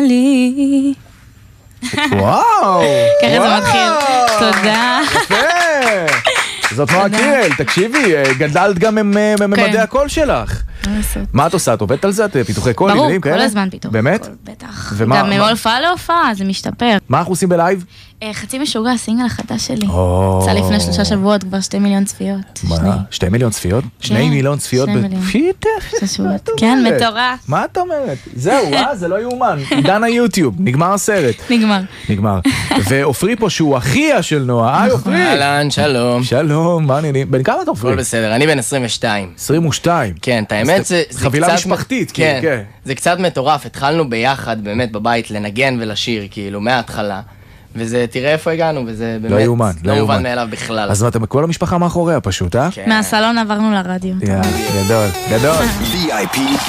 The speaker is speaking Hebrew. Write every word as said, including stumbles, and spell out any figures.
שלי. וואו! ככה זה מתחיל. תודה. זאת נועה קירל, תקשיבי, גדלת גם מממדי הקול שלך. מה את עושה? את עובדת על זה? את פיתוחי קול? ברור, כל הזמן פיתוחי קול. באמת? בטח. גם מהופעה להופעה, זה משתפר. מה אנחנו עושים בלייב? חצי משוגע, הסינגל החדש שלי. יצא לפני שלושה שבועות, כבר שתי מיליון צפיות. שתי מיליון צפיות? שני מיליון צפיות? שבועות. כן, מטורף. מה את אומרת? זהו, אה, זה לא יאומן. עידן היוטיוב, נגמר הסרט. נגמר. נגמר. ואופרי פה שהוא אחיה של נועה. היי אופרי. אהלן, שלום. שלום, מה העניינים? בן כמה אתה אופרי? הכל בסדר, אני בן עשרים ושתיים. עשרים ושתיים. כן, את האמת זה חבילה משפחתית, כן. זה קצת מטורף, התחלנו ביחד באמת בבית לנגן ולשיר, כאילו, מההתחלה. וזה, תראה איפה הגענו, וזה באמת לא יאומן, לא לא מובן יאומן. מאליו בכלל. אז אתם כל המשפחה מאחוריה פשוט, אה? מהסלון עברנו לרדיו. גדול, גדול. וי איי פי